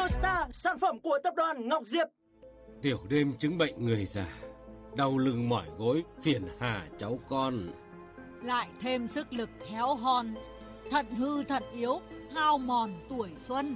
Neostar, sản phẩm của tập đoàn Ngọc Diệp. Tiểu đêm chứng bệnh người già, đau lưng mỏi gối, phiền hà cháu con. Lại thêm sức lực héo hon, thận hư thận yếu, hao mòn tuổi xuân.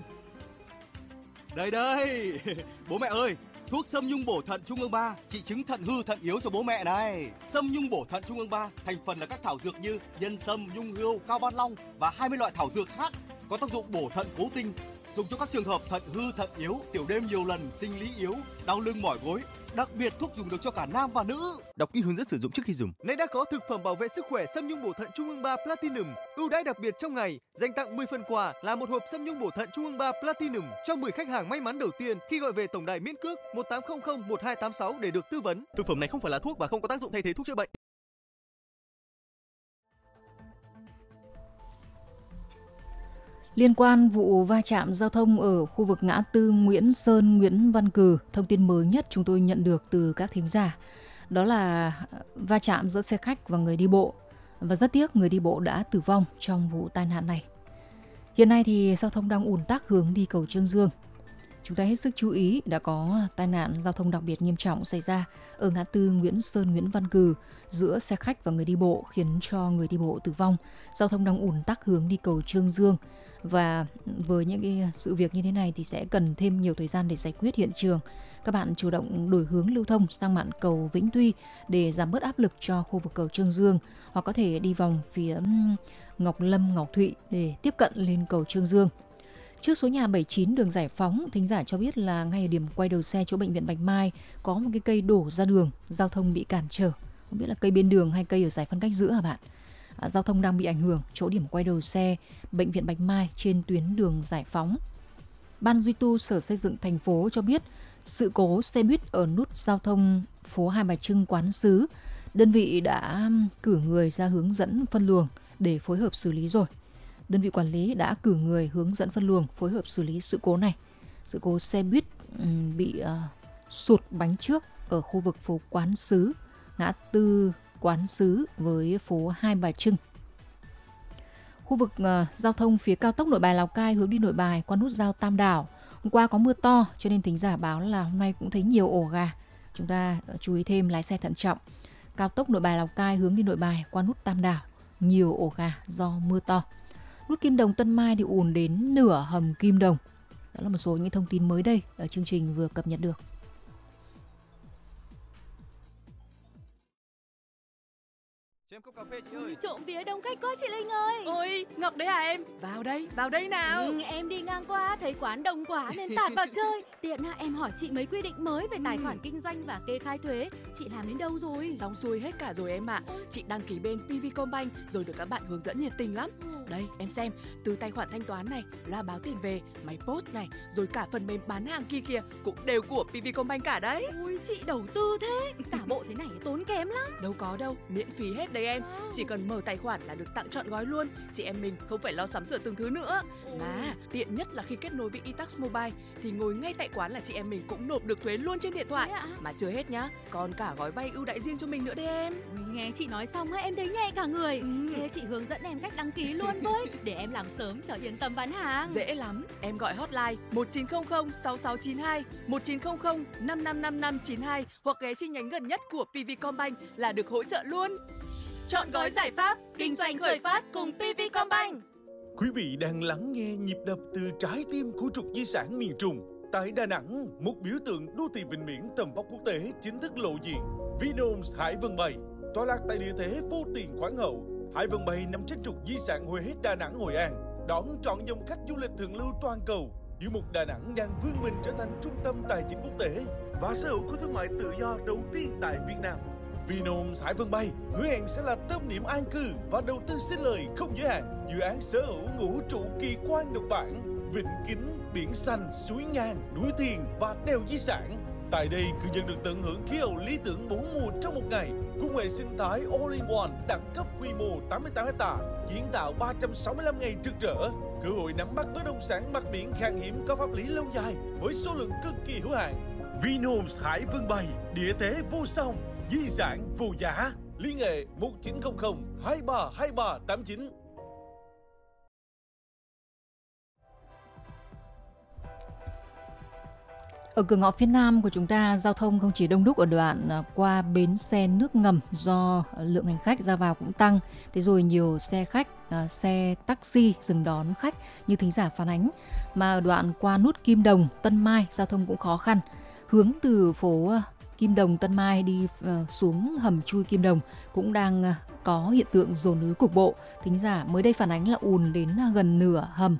Đây, bố mẹ ơi, thuốc Sâm Nhung bổ thận Trung ương 3 trị chứng thận hư thận yếu cho bố mẹ này. Sâm Nhung bổ thận Trung ương 3 thành phần là các thảo dược như nhân sâm, nhung hươu, cao ban long và 20 loại thảo dược khác có tác dụng bổ thận cố tinh, dùng cho các trường hợp thận hư thận yếu, tiểu đêm nhiều lần, sinh lý yếu, đau lưng mỏi gối. Đặc biệt thuốc dùng được cho cả nam và nữ. Đọc kỹ hướng dẫn sử dụng trước khi dùng. Nay đã có thực phẩm bảo vệ sức khỏe Sâm Nhung bổ thận Trung ương 3 Platinum ưu đãi đặc biệt trong ngày, dành tặng 10 phần quà là một hộp Sâm Nhung bổ thận Trung ương 3 Platinum cho 10 khách hàng may mắn đầu tiên khi gọi về tổng đài miễn cước 1800 1286 để được tư vấn. Thực phẩm này không phải là thuốc và không có tác dụng thay thế thuốc chữa bệnh. Liên quan vụ va chạm giao thông ở khu vực ngã tư Nguyễn Sơn, Nguyễn Văn Cừ, thông tin mới nhất chúng tôi nhận được từ các thính giả đó là va chạm giữa xe khách và người đi bộ. Và rất tiếc người đi bộ đã tử vong trong vụ tai nạn này. Hiện nay thì giao thông đang ùn tắc hướng đi cầu Chương Dương. Chúng ta hết sức chú ý, đã có tai nạn giao thông đặc biệt nghiêm trọng xảy ra ở ngã tư Nguyễn Sơn, Nguyễn Văn Cừ giữa xe khách và người đi bộ khiến cho người đi bộ tử vong. Giao thông đang ùn tắc hướng đi cầu Chương Dương. Và với những cái sự việc như thế này thì sẽ cần thêm nhiều thời gian để giải quyết hiện trường. Các bạn chủ động đổi hướng lưu thông sang mạn cầu Vĩnh Tuy để giảm bớt áp lực cho khu vực cầu Chương Dương, hoặc có thể đi vòng phía Ngọc Lâm, Ngọc Thụy để tiếp cận lên cầu Chương Dương. Trước số nhà 79 đường Giải Phóng, thính giả cho biết là ngay ở điểm quay đầu xe chỗ bệnh viện Bạch Mai có một cái cây đổ ra đường, giao thông bị cản trở. Không biết là cây bên đường hay cây ở giải phân cách giữa hả bạn? Giao thông đang bị ảnh hưởng chỗ điểm quay đầu xe bệnh viện Bạch Mai trên tuyến đường Giải Phóng. Ban duy tu Sở Xây dựng thành phố cho biết sự cố xe buýt ở nút giao thông phố Hai Bà Trưng Quán Sứ, đơn vị đã cử người ra hướng dẫn phân luồng để phối hợp xử lý rồi. Đơn vị quản lý đã cử người hướng dẫn phân luồng phối hợp xử lý sự cố này. Sự cố xe buýt bị sụt bánh trước ở khu vực phố Quán Sứ, ngã tư Quán Sứ với phố Hai Bà Trưng. Khu vực giao thông phía cao tốc Nội Bài Lào Cai hướng đi Nội Bài qua nút giao Tam Đảo. Hôm qua có mưa to cho nên thính giả báo là hôm nay cũng thấy nhiều ổ gà. Chúng ta chú ý thêm lái xe thận trọng. Cao tốc Nội Bài Lào Cai hướng đi Nội Bài qua nút Tam Đảo, nhiều ổ gà do mưa to. Nút Kim Đồng Tân Mai thì ùn đến nửa hầm Kim Đồng. Đó là một số những thông tin mới đây ở chương trình vừa cập nhật được. Cho em cốc cà phê chị ơi. Trộm vía đông khách quá chị Linh ơi. Ôi, Ngọc đấy à em? Vào đây nào. Em đi ngang qua thấy quán đông quá nên tạt vào chơi. Tiện em hỏi chị mấy quy định mới về tài khoản kinh doanh và kê khai thuế. Chị làm đến đâu rồi? Xong xuôi hết cả rồi em ạ. Chị đăng ký bên PVcombank rồi được các bạn hướng dẫn nhiệt tình lắm. Đây, em xem, từ tài khoản thanh toán này, loa báo tiền về, máy post này, rồi cả phần mềm bán hàng kia kìa cũng đều của PVcombank cả đấy. Ui, chị đầu tư thế. Cả bộ thế này tốn kém lắm. Đâu có đâu, miễn phí hết đấy em. Chỉ cần mở tài khoản là được tặng trọn gói luôn. Chị em mình không phải lo sắm sửa từng thứ nữa. Mà tiện nhất là khi kết nối với eTax Mobile thì ngồi ngay tại quán là chị em mình cũng nộp được thuế luôn trên điện thoại. Mà chưa hết nhá, còn cả gói vay ưu đãi riêng cho mình nữa đấy em. Ui, nghe chị nói xong em thấy nhẹ cả người. Thế chị hướng dẫn em cách đăng ký luôn với, để em làm sớm cho yên tâm bán hàng. Dễ lắm, em gọi hotline 1900 6692, 1900 555592 hoặc ghé chi nhánh gần nhất của PVcombank là được hỗ trợ luôn. Chọn gói giải pháp, kinh doanh khởi phát cùng PVcombank. Quý vị đang lắng nghe nhịp đập từ trái tim của trục di sản miền Trung. Tại Đà Nẵng, một biểu tượng đô thị vịnh biển tầm vóc quốc tế chính thức lộ diện. Vinhomes Hải Vân Bay, tọa lạc tại địa thế vô tiền khoáng hậu. Hải Vân Bay nằm trên trục di sản Huế, Đà Nẵng, Hội An, đón trọn dòng khách du lịch thượng lưu toàn cầu. Giữa một Đà Nẵng đang vươn mình trở thành trung tâm tài chính quốc tế và sở hữu của thương mại tự do đầu tiên tại Việt Nam. Vinhomes Hải Vân Bay hứa hẹn sẽ là tâm điểm an cư và đầu tư sinh lời không giới hạn. Dự án sở hữu ngũ trụ kỳ quan độc bản, vịnh kính, biển xanh, suối ngang, núi thiền và đèo di sản. Tại đây, cư dân được tận hưởng khí hậu lý tưởng 4 mùa trong một ngày, cùng hệ sinh thái All-in-One đẳng cấp quy mô 88 ha, kiến tạo 365 ngày trực trở, cơ hội nắm bắt bất động sản mặt biển khan hiếm có pháp lý lâu dài với số lượng cực kỳ hữu hạn. Vinhomes Hải Vân Bay, địa thế vô song, di sản vô giá. Liên hệ 1900 232389. Ở cửa ngõ phía Nam của chúng ta, giao thông không chỉ đông đúc ở đoạn qua bến xe nước ngầm do lượng hành khách ra vào cũng tăng. Thế rồi nhiều xe khách, xe taxi dừng đón khách như thính giả phản ánh. Mà ở đoạn qua nút Kim Đồng, Tân Mai, giao thông cũng khó khăn. Hướng từ phố Kim Đồng, Tân Mai đi xuống hầm chui Kim Đồng cũng đang có hiện tượng dồn ứ cục bộ. Thính giả mới đây phản ánh là ùn đến gần nửa hầm.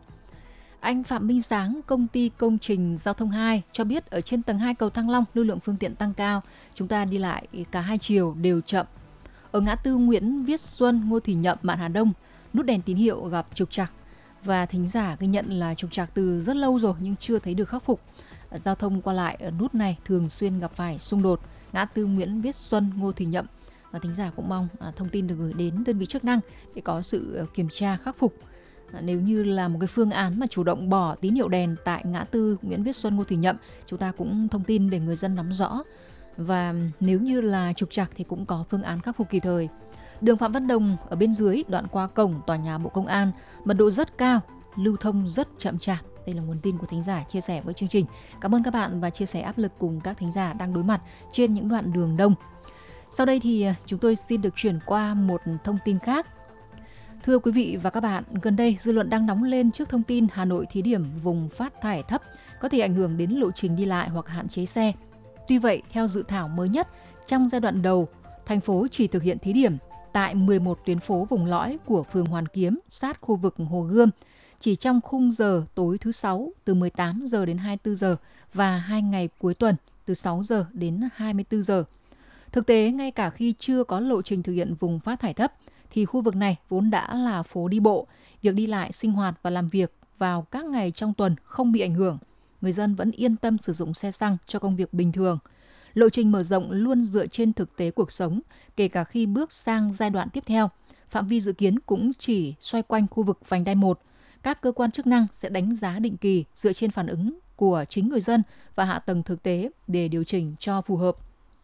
Anh Phạm Minh Sáng, công ty công trình giao thông 2 cho biết ở trên tầng 2 cầu Thăng Long lưu lượng phương tiện tăng cao, chúng ta đi lại cả hai chiều đều chậm. Ở ngã tư Nguyễn Viết Xuân, Ngô Thì Nhậm, Mạn Hà Đông, nút đèn tín hiệu gặp trục trặc và thính giả ghi nhận là trục trặc từ rất lâu rồi nhưng chưa thấy được khắc phục. Giao thông qua lại ở nút này thường xuyên gặp phải xung đột. Ngã tư Nguyễn Viết Xuân, Ngô Thì Nhậm, và thính giả cũng mong thông tin được gửi đến đơn vị chức năng để có sự kiểm tra khắc phục. Nếu như là một cái phương án mà chủ động bỏ tín hiệu đèn tại ngã tư Nguyễn Viết Xuân, Ngô Thì Nhậm, chúng ta cũng thông tin để người dân nắm rõ. Và nếu như là trục trặc thì cũng có phương án khắc phục kịp thời. Đường Phạm Văn Đồng ở bên dưới, đoạn qua cổng tòa nhà Bộ Công an, mật độ rất cao, lưu thông rất chậm chạp. Đây là nguồn tin của thính giả chia sẻ với chương trình. Cảm ơn các bạn và chia sẻ áp lực cùng các thính giả đang đối mặt trên những đoạn đường đông. Sau đây thì chúng tôi xin được chuyển qua một thông tin khác. Thưa quý vị và các bạn, gần đây dư luận đang nóng lên trước thông tin Hà Nội thí điểm vùng phát thải thấp có thể ảnh hưởng đến lộ trình đi lại hoặc hạn chế xe. Tuy vậy, theo dự thảo mới nhất, trong giai đoạn đầu, thành phố chỉ thực hiện thí điểm tại 11 tuyến phố vùng lõi của phường Hoàn Kiếm sát khu vực Hồ Gươm, chỉ trong khung giờ tối thứ 6 từ 18 giờ đến 24 giờ và 2 ngày cuối tuần từ 6 giờ đến 24 giờ. Thực tế, ngay cả khi chưa có lộ trình thực hiện vùng phát thải thấp, thì khu vực này vốn đã là phố đi bộ, việc đi lại, sinh hoạt và làm việc vào các ngày trong tuần không bị ảnh hưởng. Người dân vẫn yên tâm sử dụng xe xăng cho công việc bình thường. Lộ trình mở rộng luôn dựa trên thực tế cuộc sống, kể cả khi bước sang giai đoạn tiếp theo. Phạm vi dự kiến cũng chỉ xoay quanh khu vực vành đai 1. Các cơ quan chức năng sẽ đánh giá định kỳ dựa trên phản ứng của chính người dân và hạ tầng thực tế để điều chỉnh cho phù hợp.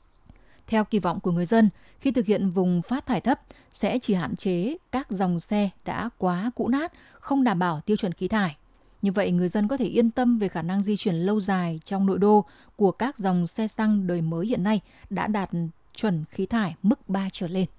Theo kỳ vọng của người dân, khi thực hiện vùng phát thải thấp sẽ chỉ hạn chế các dòng xe đã quá cũ nát, không đảm bảo tiêu chuẩn khí thải. Như vậy, người dân có thể yên tâm về khả năng di chuyển lâu dài trong nội đô của các dòng xe xăng đời mới hiện nay đã đạt chuẩn khí thải mức 3 trở lên.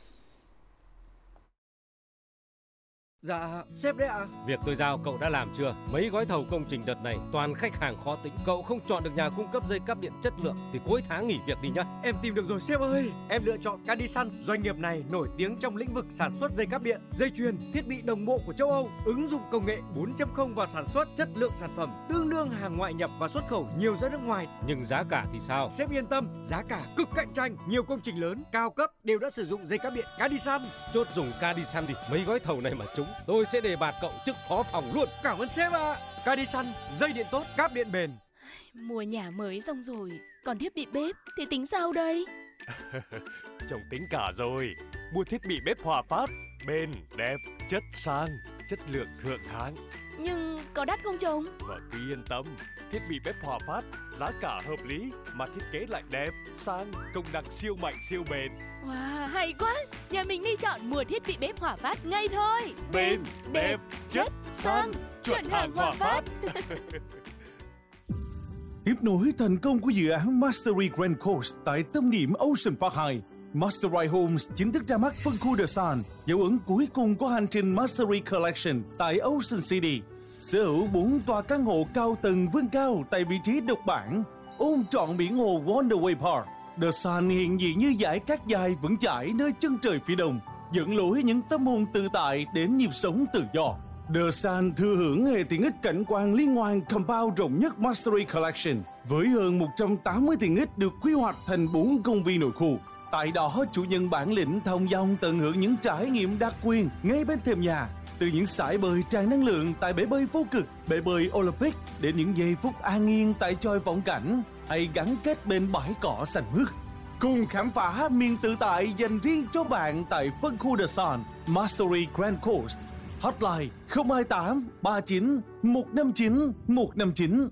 Dạ, sếp đấy ạ. Việc tôi giao cậu đã làm chưa? Mấy gói thầu công trình đợt này toàn khách hàng khó tính. Cậu không chọn được nhà cung cấp dây cáp điện chất lượng thì cuối tháng nghỉ việc đi nhá. Em tìm được rồi sếp ơi. Em lựa chọn Cadisan. Doanh nghiệp này nổi tiếng trong lĩnh vực sản xuất dây cáp điện, dây chuyền, thiết bị đồng bộ của châu Âu, ứng dụng công nghệ 4.0 vào sản xuất, chất lượng sản phẩm tương đương hàng ngoại nhập và xuất khẩu nhiều ra nước ngoài. Nhưng giá cả thì sao? Sếp yên tâm, giá cả cực cạnh tranh. Nhiều công trình lớn, cao cấp đều đã sử dụng dây cáp điện Cadisan. Chốt dùng Cadisan thì mấy gói thầu này mà trúng, tôi sẽ đề bạt cậu chức phó phòng luôn. Cảm ơn sếp ạ. Cadisan, dây điện tốt, cáp điện bền. Mua nhà mới xong rồi, còn thiết bị bếp thì tính sao đây? Chồng tính cả rồi. Mua thiết bị bếp Hòa Phát, bền, đẹp, chất sang, chất lượng thượng hạng. Nhưng có đắt không chồng? Vợ cứ yên tâm, thiết bị bếp Hòa Phát giá cả hợp lý mà thiết kế lại đẹp, sang, công năng siêu mạnh siêu bền. Wow, hay quá! Nhà mình đi chọn mua thiết bị bếp Hòa Phát ngay thôi. Bền, đẹp, chất, sang, chuẩn hàng Hòa Phát. Tiếp nối thành công của dự án Mastery Grand Coast tại tâm điểm Ocean Park 2, Mastery Homes chính thức ra mắt phân khu The Sun, dấu ấn cuối cùng của hành trình Mastery Collection tại Ocean City. Sở hữu 4 tòa căn hộ cao tầng vươn cao tại vị trí độc bản, ôm trọn biển hồ Wonderway Park. The Sun hiện diện như dải cát dài vững chãi nơi chân trời phía đông, dẫn lối những tâm hồn tự tại đến nhịp sống tự do. The Sun thừa hưởng hệ tiện ích cảnh quan liên hoàn compound rộng nhất Mastery Collection, với hơn 180 tiện ích được quy hoạch thành 4 công viên nội khu. Tại đó, chủ nhân bản lĩnh thông dong tận hưởng những trải nghiệm đặc quyền ngay bên thềm nhà, từ những sải bơi tràn năng lượng tại bể bơi vô cực, bể bơi Olympic đến những giây phút an yên tại chòi vọng cảnh hay gắn kết bên bãi cỏ xanh mướt. Cùng khám phá miền tự tại dành riêng cho bạn tại phân khu The Sun, Mastery Grand Coast. Hotline 028 39 159 159.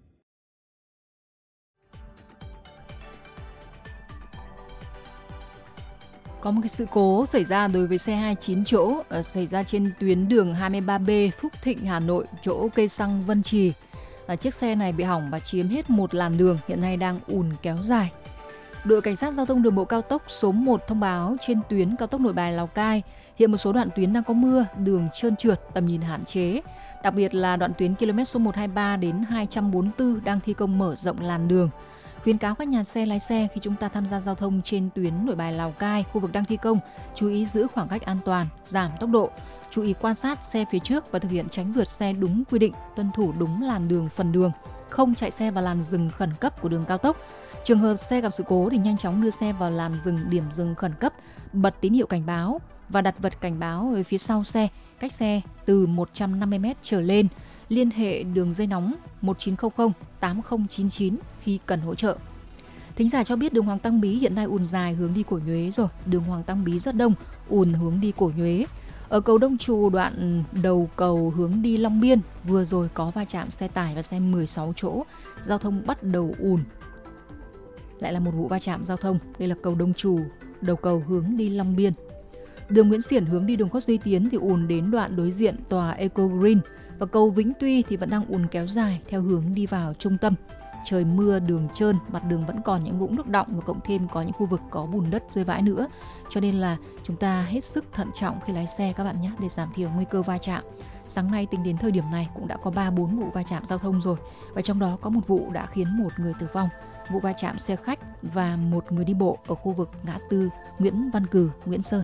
Có một cái sự cố xảy ra đối với xe 29 chỗ xảy ra trên tuyến đường 23B Phúc Thịnh, Hà Nội, chỗ cây xăng Vân Trì. là chiếc xe này bị hỏng và chiếm hết một làn đường, hiện nay đang ùn kéo dài. Đội Cảnh sát Giao thông Đường bộ Cao tốc số 1 thông báo trên tuyến cao tốc Nội Bài - Lào Cai, hiện một số đoạn tuyến đang có mưa, đường trơn trượt, tầm nhìn hạn chế. Đặc biệt là đoạn tuyến km số 123 đến 244 đang thi công mở rộng làn đường. Khuyến cáo các nhà xe lái xe khi chúng ta tham gia giao thông trên tuyến Nội Bài - Lào Cai, khu vực đang thi công, chú ý giữ khoảng cách an toàn, giảm tốc độ, chú ý quan sát xe phía trước và thực hiện tránh vượt xe đúng quy định, tuân thủ đúng làn đường phần đường, không chạy xe vào làn dừng khẩn cấp của đường cao tốc. Trường hợp xe gặp sự cố thì nhanh chóng đưa xe vào làn dừng điểm dừng khẩn cấp, bật tín hiệu cảnh báo và đặt vật cảnh báo ở phía sau xe, cách xe từ 150m trở lên. Liên hệ đường dây nóng 1900 8099 khi cần hỗ trợ. Thính giả cho biết đường Hoàng Tăng Bí hiện nay ùn dài hướng đi Cổ Nhuế rồi. Đường Hoàng Tăng Bí rất đông, ùn hướng đi Cổ Nhuế. Ở cầu Đông Trù đoạn đầu cầu hướng đi Long Biên vừa rồi có va chạm xe tải và xe 16 chỗ, giao thông bắt đầu ùn. Lại là một vụ va chạm giao thông. Đây là cầu Đông Trù, đầu cầu hướng đi Long Biên. Đường Nguyễn Xiển hướng đi đường Khuất Duy Tiến thì ùn đến đoạn đối diện tòa Eco Green, và cầu Vĩnh Tuy thì vẫn đang ùn kéo dài theo hướng đi vào trung tâm. Trời mưa, đường trơn, mặt đường vẫn còn những vũng nước đọng và cộng thêm có những khu vực có bùn đất rơi vãi nữa. Cho nên là chúng ta hết sức thận trọng khi lái xe các bạn nhé, để giảm thiểu nguy cơ va chạm. Sáng nay tính đến thời điểm này cũng đã có 3-4 vụ va chạm giao thông rồi, và trong đó có một vụ đã khiến một người tử vong, vụ va chạm xe khách và một người đi bộ ở khu vực ngã tư Nguyễn Văn Cừ, Nguyễn Sơn.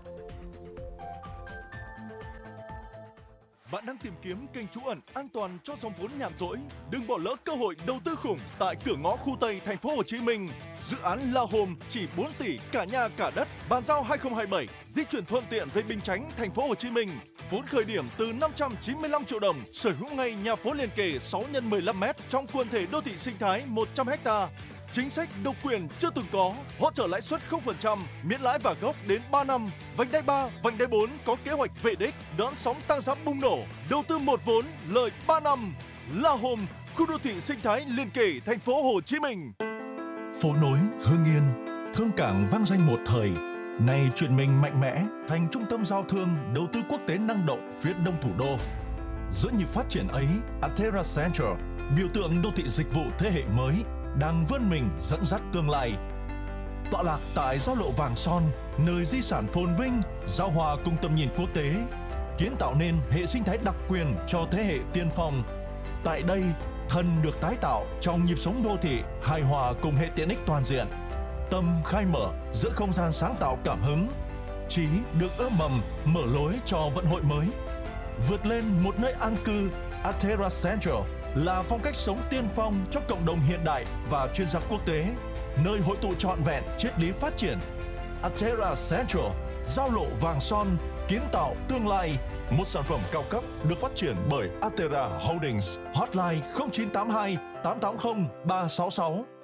Bạn đang tìm kiếm kênh trú ẩn an toàn cho dòng vốn nhàn rỗi? Đừng bỏ lỡ cơ hội đầu tư khủng tại cửa ngõ khu Tây thành phố Hồ Chí Minh. Dự án La Home chỉ 4 tỷ cả nhà cả đất, bàn giao 2027, di chuyển thuận tiện về Bình Chánh, thành phố Hồ Chí Minh. Vốn khởi điểm từ 595 triệu đồng, sở hữu ngay nhà phố liền kề 6x15m trong quần thể đô thị sinh thái 100 ha. Chính sách độc quyền chưa từng có, hỗ trợ lãi suất 0%, miễn lãi và gốc đến 3 năm. Vành đai 3, vành đai 4 có kế hoạch về đích, đón sóng tăng giá bùng nổ. Đầu tư một vốn, lời 3 năm. La Home, khu đô thị sinh thái liền kề thành phố Hồ Chí Minh. Phố nối Hưng Yên, thương cảng vang danh một thời, nay chuyển mình mạnh mẽ thành trung tâm giao thương, đầu tư quốc tế năng động phía đông thủ đô. Giữa nhịp phát triển ấy, Atera Central, biểu tượng đô thị dịch vụ thế hệ mới, đang vươn mình dẫn dắt tương lai. Tọa lạc tại giao lộ Vàng Son, nơi di sản phồn vinh, giao hòa cùng tầm nhìn quốc tế, kiến tạo nên hệ sinh thái đặc quyền cho thế hệ tiên phong. Tại đây, thân được tái tạo trong nhịp sống đô thị hài hòa cùng hệ tiện ích toàn diện. Tâm khai mở giữa không gian sáng tạo cảm hứng, trí được ươm mầm mở lối cho vận hội mới. Vượt lên một nơi an cư, Atera Central là phong cách sống tiên phong cho cộng đồng hiện đại và chuyên gia quốc tế, nơi hội tụ trọn vẹn triết lý phát triển. Atera Central, giao lộ Vàng Son, kiến tạo tương lai, một sản phẩm cao cấp được phát triển bởi Atera Holdings. Hotline 0982 880 366.